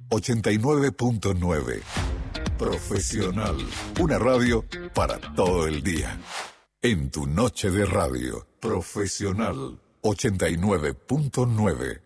89.9. Profesional. Una radio para todo el día. En tu noche de radio. Profesional. 89.9.